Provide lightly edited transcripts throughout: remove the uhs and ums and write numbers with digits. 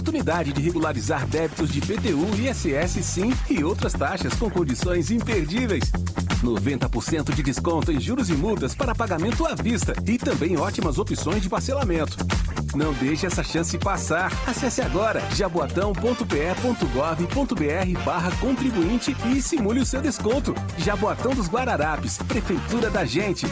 oportunidade de regularizar débitos de IPTU, ISS, SIM e outras taxas com condições imperdíveis. 90% de desconto em juros e multas para pagamento à vista e também ótimas opções de parcelamento. Não deixe essa chance passar. Acesse agora jaboatão.pe.gov.br/contribuinte e simule o seu desconto. Jaboatão dos Guararapes, Prefeitura da Gente.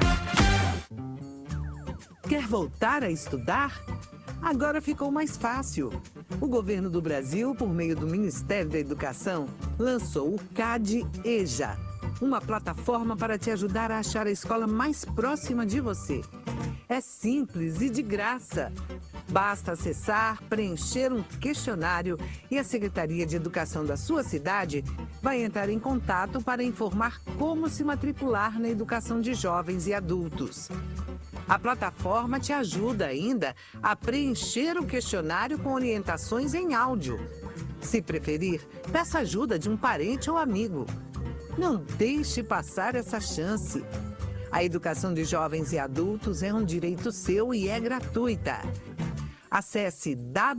Quer voltar a estudar? Agora ficou mais fácil. O governo do Brasil, por meio do Ministério da Educação, lançou o CAD-EJA, uma plataforma para te ajudar a achar a escola mais próxima de você. É simples e de graça. Basta acessar, preencher um questionário e a Secretaria de Educação da sua cidade vai entrar em contato para informar como se matricular na educação de jovens e adultos. A plataforma te ajuda ainda a preencher o questionário com orientações em áudio. Se preferir, peça ajuda de um parente ou amigo. Não deixe passar essa chance. A educação de jovens e adultos é um direito seu e é gratuita. Acesse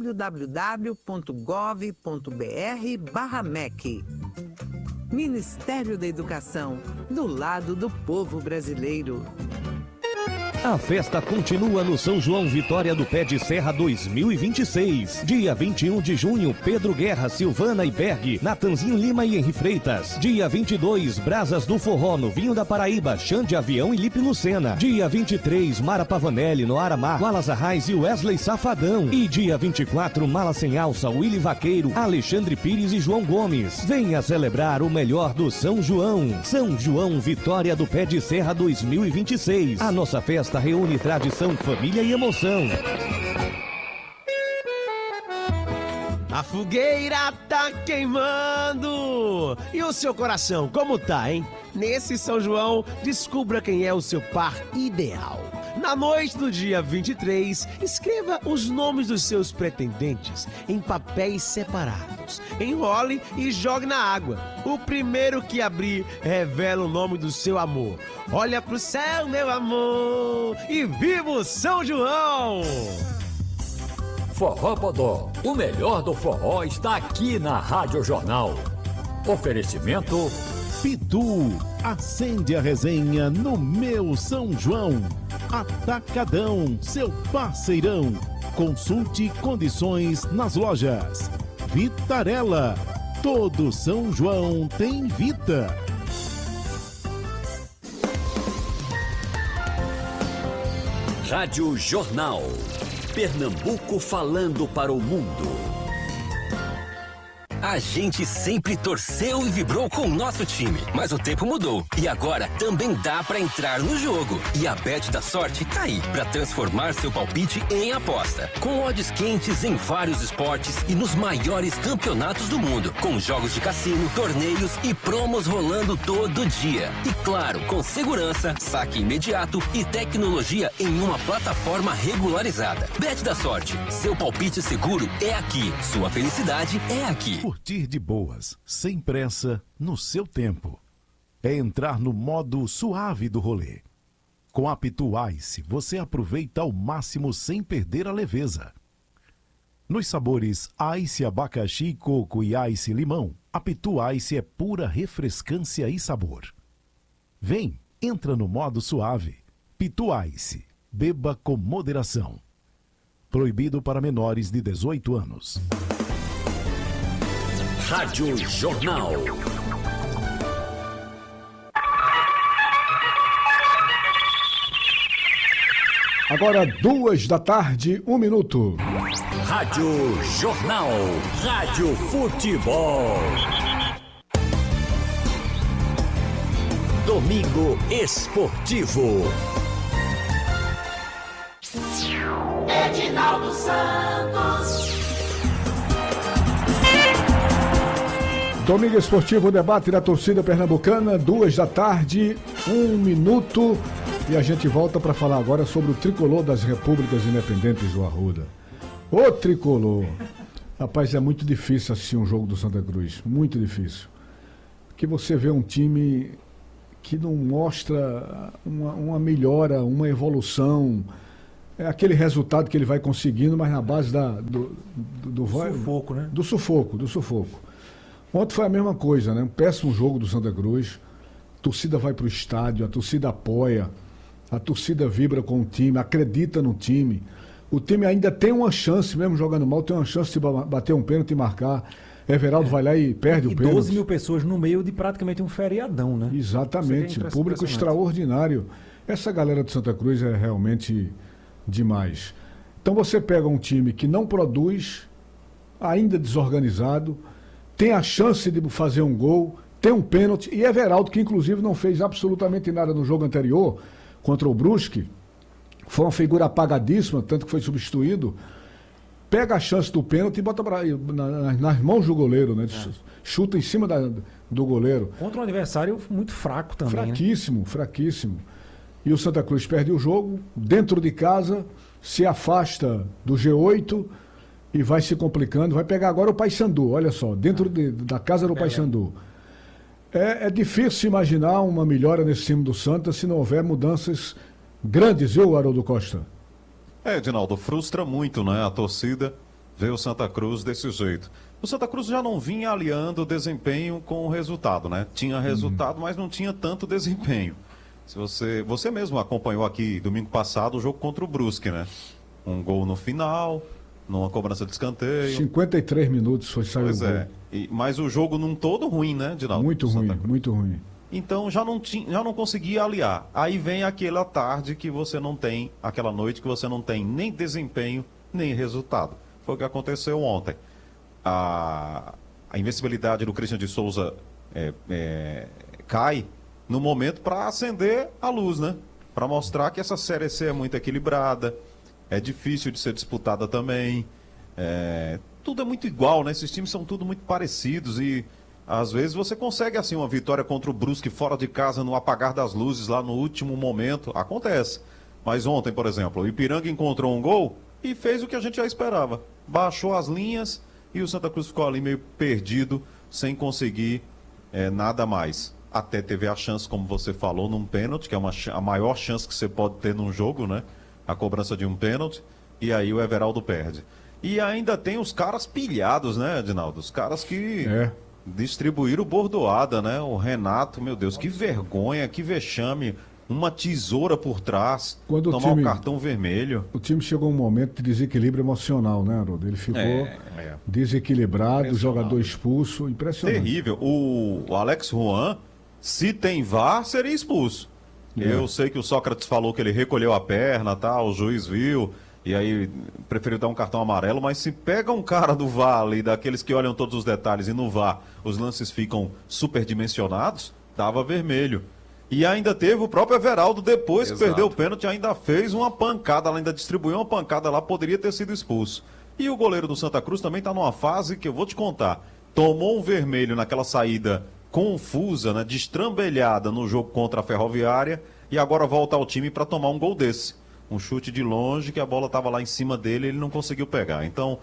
www.gov.br/MEC. Ministério da Educação, do lado do povo brasileiro. A festa continua no São João Vitória do Pé de Serra 2026. Dia 21 de junho, Pedro Guerra, Silvana e Berg, Natanzinho Lima e Henri Freitas. Dia 22, Brasas do Forró, no Vinho da Paraíba, Xande Avião e Lipe Lucena. Dia 23, Mara Pavanelli, Noara Mar, Wallace Arraes e Wesley Safadão. E dia 24, Mala Sem Alça, Willy Vaqueiro, Alexandre Pires e João Gomes. Venha celebrar o melhor do São João. São João Vitória do Pé de Serra 2026. A nossa festa reúne tradição, família e emoção. A fogueira tá queimando! E o seu coração, como tá, hein? Nesse São João, descubra quem é o seu par ideal. Na noite do dia 23, escreva os nomes dos seus pretendentes em papéis separados. Enrole e jogue na água. O primeiro que abrir revela o nome do seu amor. Olha pro céu, meu amor, e viva o São João! Forró Bodó, o melhor do forró está aqui na Rádio Jornal. Oferecimento Pitu, acende a resenha no meu São João. Atacadão, seu parceirão. Consulte condições nas lojas. Vitarella, todo São João tem Vita. Rádio Jornal. Pernambuco falando para o mundo. A gente sempre torceu e vibrou com o nosso time, mas o tempo mudou e agora também dá pra entrar no jogo. E a Bet da Sorte tá aí pra transformar seu palpite em aposta. Com odds quentes em vários esportes e nos maiores campeonatos do mundo, com jogos de cassino, torneios e promos rolando todo dia. E claro, com segurança, saque imediato e tecnologia em uma plataforma regularizada. Bet da Sorte, seu palpite seguro é aqui, sua felicidade é aqui. Curtir de boas, sem pressa, no seu tempo. É entrar no modo suave do rolê. Com a Pitu Ice, você aproveita ao máximo sem perder a leveza. Nos sabores Ice abacaxi, coco e Ice limão, a Pitu Ice é pura refrescância e sabor. Vem, entra no modo suave. Pitu Ice, beba com moderação. Proibido para menores de 18 anos. Rádio Jornal. Agora 2h, 1 minuto. Rádio Jornal. Rádio Futebol. Domingo Esportivo. Edinaldo Santos. Domingo Esportivo, debate da torcida pernambucana, 2h, 1 minuto. E a gente volta para falar agora sobre o tricolor das Repúblicas Independentes do Arruda. O tricolor. Rapaz, é muito difícil assistir um jogo do Santa Cruz. Muito difícil. Porque você vê um time que não mostra uma melhora, uma evolução. é aquele resultado que ele vai conseguindo, mas na base do sufoco, né? Do sufoco. Ontem foi a mesma coisa, né? Um péssimo jogo do Santa Cruz. A torcida vai para o estádio, a torcida apoia, a torcida vibra com o time, acredita no time. O time ainda tem uma chance, mesmo jogando mal, tem uma chance de bater um pênalti e marcar. Everaldo vai lá e perde o pênalti. 12 mil pessoas no meio de praticamente um feriadão, né? Exatamente, público extraordinário. Essa galera de Santa Cruz é realmente demais. Então você pega um time que não produz, ainda desorganizado, tem a chance de fazer um gol, tem um pênalti, e Everaldo, que inclusive não fez absolutamente nada no jogo anterior, contra o Brusque, foi uma figura apagadíssima, tanto que foi substituído, pega a chance do pênalti e bota nas mãos do goleiro, né? Chuta em cima do goleiro. Contra um adversário muito fraco também. Fraquíssimo. E o Santa Cruz perde o jogo, dentro de casa, se afasta do G8 e vai se complicando. Vai pegar agora o Paysandu, olha só, dentro da casa do Paysandu. É difícil imaginar uma melhora nesse time do Santa se não houver mudanças grandes, viu, Haroldo Costa? Edinaldo, frustra muito, né? A torcida vê o Santa Cruz desse jeito. O Santa Cruz já não vinha aliando o desempenho com o resultado, né? Tinha resultado, mas não tinha tanto desempenho. Se você mesmo acompanhou aqui domingo passado o jogo contra o Brusque, né? Um gol no final, numa cobrança de escanteio. 53 minutos saiu o gol. Mas o jogo num todo ruim, né, Edinaldo? Muito ruim. Então já não conseguia aliar. Aí vem aquela tarde que você não tem, aquela noite que você não tem nem desempenho, nem resultado. Foi o que aconteceu ontem. A invencibilidade do Christian de Souza cai no momento para acender a luz, né? Para mostrar que essa Série C é muito equilibrada, é difícil de ser disputada também. Tudo é muito igual, né? Esses times são tudo muito parecidos e às vezes você consegue assim uma vitória contra o Brusque fora de casa no apagar das luzes lá no último momento. Acontece. Mas ontem, por exemplo, o Ipiranga encontrou um gol e fez o que a gente já esperava. Baixou as linhas e o Santa Cruz ficou ali meio perdido, sem conseguir nada mais. Até teve a chance, como você falou, num pênalti, que é a maior chance que você pode ter num jogo, né? A cobrança de um pênalti. E aí o Everaldo perde. E ainda tem os caras pilhados, né, Edinaldo? Os caras que distribuíram bordoada, né? O Renato, meu Deus, que vergonha, que vexame. Uma tesoura por trás, tomar um cartão vermelho. O time chegou a um momento de desequilíbrio emocional, né, Haroldo? Ele ficou desequilibrado, jogador expulso, impressionante. Terrível. O Alex Juan, se tem VAR, seria expulso. Eu sei que o Sócrates falou que ele recolheu a perna, tá? O juiz viu, e aí preferiu dar um cartão amarelo, mas se pega um cara do VAR ali, daqueles que olham todos os detalhes, e no VAR os lances ficam superdimensionados, dava vermelho. E ainda teve o próprio Everaldo, depois que perdeu o pênalti, ainda fez uma pancada, ainda distribuiu uma pancada lá, poderia ter sido expulso. E o goleiro do Santa Cruz também está numa fase que eu vou te contar. Tomou um vermelho naquela saída confusa, né, destrambelhada no jogo contra a Ferroviária, e agora volta ao time para tomar um gol desse. Um chute de longe, que a bola estava lá em cima dele e ele não conseguiu pegar. Então,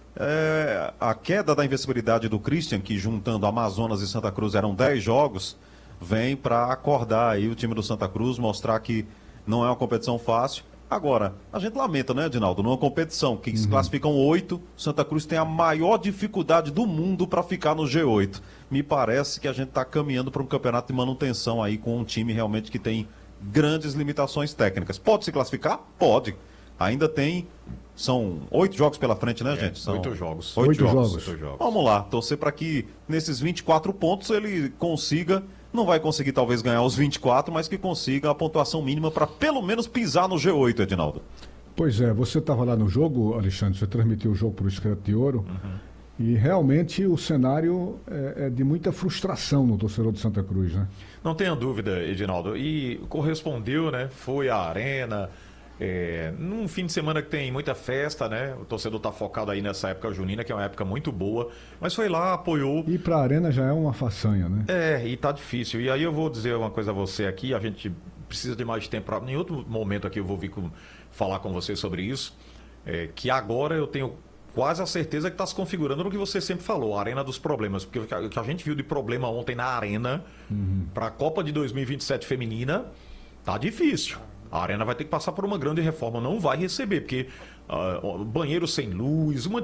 a queda da invencibilidade do Christian, que juntando Amazonas e Santa Cruz eram 10 jogos... vem para acordar aí o time do Santa Cruz, mostrar que não é uma competição fácil. Agora, a gente lamenta, né, Edinaldo? Numa competição que se classificam 8, Santa Cruz tem a maior dificuldade do mundo para ficar no G8. Me parece que a gente está caminhando para um campeonato de manutenção aí com um time realmente que tem grandes limitações técnicas. Pode se classificar? Pode. Ainda tem... São 8 jogos pela frente, né, gente? São 8 jogos. 8 jogos. Vamos lá, torcer para que nesses 24 pontos ele consiga... Não vai conseguir talvez ganhar os 24, mas que consiga a pontuação mínima para pelo menos pisar no G8, Edinaldo. Pois é, você estava lá no jogo, Alexandre, você transmitiu o jogo para o Escreto de Ouro, e realmente o cenário é de muita frustração no torcedor de Santa Cruz, né? Não tenha dúvida, Edinaldo. E correspondeu, né? Foi à arena... num fim de semana que tem muita festa, né? O torcedor tá focado aí nessa época junina, que é uma época muito boa, mas foi lá, apoiou. Ir pra arena já é uma façanha, né? E tá difícil. E aí eu vou dizer uma coisa a você aqui, a gente precisa de mais tempo em outro momento aqui eu vou vir falar com você sobre isso, que agora eu tenho quase a certeza que está se configurando no que você sempre falou, a arena dos problemas, porque o que a gente viu de problema ontem na arena para a Copa de 2027 feminina tá difícil. A Arena vai ter que passar por uma grande reforma, não vai receber, porque banheiro sem luz, uma